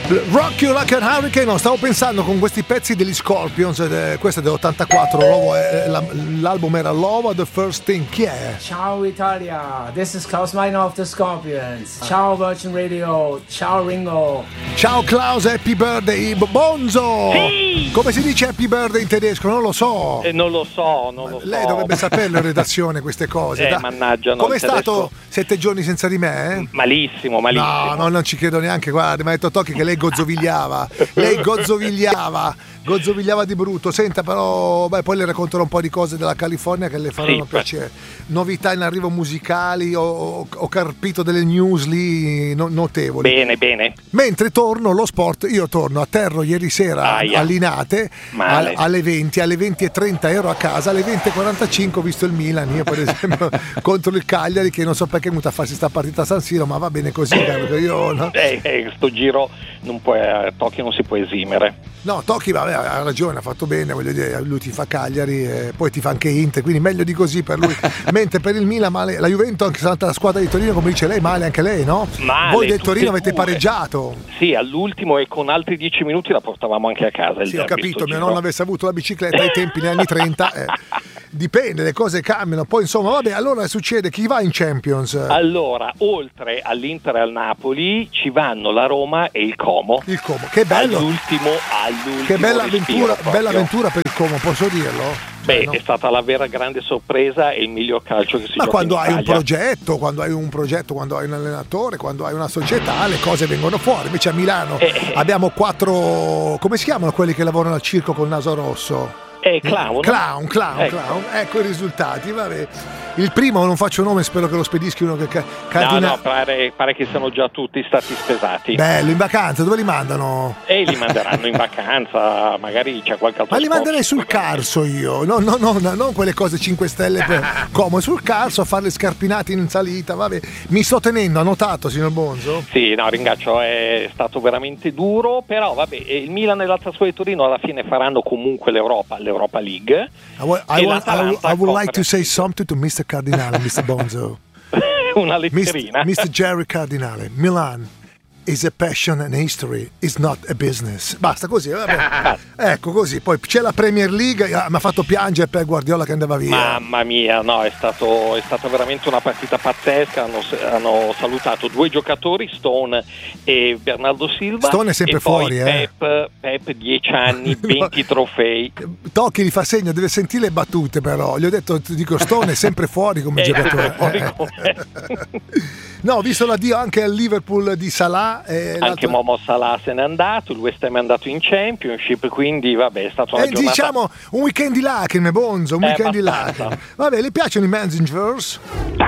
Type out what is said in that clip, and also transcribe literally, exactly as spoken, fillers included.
Rock You Like a Hurricane. No, stavo pensando con questi pezzi degli Scorpions, eh, questo è dell'ottantaquattro, Love, eh, la, l'album era Love the First Thing. Chi è? Ciao Italia, this is Klaus Meine of the Scorpions. Ciao Virgin Radio, ciao Ringo. Ciao Klaus, happy birthday Bonzo. Sì! Come si dice happy birthday in tedesco? Non lo so. Eh, non lo so, non lo Lei so. dovrebbe saperlo in redazione queste cose. Eh, da... mannaggia, no, Com'è il tedesco... stato sette giorni senza di me? Eh? Malissimo, malissimo. No, no, non ci credo neanche, guarda, mi ha detto Tocchi che lei gozzovigliava, lei gozzovigliava, gozzovigliava di brutto. Senta però, beh, poi le racconterò un po' di cose della California che le faranno sì, piacere. Novità in arrivo musicali, ho, ho, ho carpito delle news lì no, notevoli. Bene, bene. Mentre torno lo sport, io torno a Terro ieri sera Aia. a Linate a, alle venti, alle venti e trenta ero a casa, alle venti e quarantacinque ho visto il Milan, io per esempio contro il Cagliari, che non so perché è venuta a farsi sta partita a San Siro, ma va bene così, perché io no? Eh, eh, sto giro non può, eh, Tocchi non si può esimere. No, Tocchi vabbè, ha ragione, ha fatto bene, voglio dire, lui ti fa Cagliari e poi ti fa anche Inter, quindi meglio di così per lui. Mentre per il Milan male, la Juventus, anche se è stata la squadra di Torino, come dice lei, male anche lei, no? Male, voi del Torino avete due. pareggiato. Sì, all'ultimo e con altri dieci minuti la portavamo anche a casa. Il Sì, ho derby, capito, sto mio giro. nonno avesse avuto la bicicletta ai tempi negli anni trenta, eh, dipende, le cose cambiano, poi insomma, vabbè, allora succede, chi va in Champions? Allora, oltre all'Inter e al Napoli ci vanno la Roma e il Como. Il Como, che bello. All'ultimo, all'ultimo Che bella respiro avventura, proprio. bella avventura per il Como, posso dirlo? Beh, no? è stata la vera grande sorpresa e il miglior calcio che si Ma gioca quando in hai un Italia. progetto, quando hai un progetto, quando hai un allenatore, quando hai una società, le cose vengono fuori. Invece a Milano Eh. abbiamo quattro, come si chiamano quelli che lavorano al circo col naso rosso? Eh, clown. Clown, clown, Ecco. clown. Ecco i risultati, vabbè. Il primo non faccio nome, spero che lo spedischi uno che ca- cardina- No, no, pare, pare che siano già tutti stati spesati. Bello, in vacanza, dove li mandano? E li manderanno in vacanza, magari c'è qualche altro Ma li sponsor. manderei sul Carso io, no, no, no, no, non quelle cose cinque stelle per come sul Carso a fare le scarpinate in salita, vabbè. Mi sto tenendo, ha notato, signor Bonzo? Sì, no, ringaccio, è stato veramente duro, però vabbè, il Milan e l'altra squadra di Torino alla fine faranno comunque l'Europa, l'Europa League. I, wa- I, E want- I, l'Atalanta I would like to Conference say League. something to mister Cardinale, mister Bonzo. Una mister letterina. mister Jerry Cardinale, Milan is a passion and history, is not a business. Basta così, vabbè. Ecco così, poi c'è la Premier League, ah, mi ha fatto piangere per Guardiola che andava via. Mamma mia, no, è stato è stata veramente una partita pazzesca. Hanno, hanno salutato due giocatori, Stone e Bernardo Silva. Stone è sempre e poi fuori, eh. Pep, Pep dieci anni, venti trofei. Tocchi gli fa segno, deve sentire le battute però. Gli ho detto, ti dico, Stone è sempre fuori come Eh, giocatore. fuori Eh. come- No, ho visto l'addio anche al Liverpool di Salah. E Anche l'altro- Momo Salah se n'è andato, il West Ham è andato in Championship, quindi vabbè, è stata una Eh, giornata. diciamo un weekend di lacrime, Bonzo, un Eh, weekend di abbastanza. lacrime. Vabbè, le piacciono i Menzingers?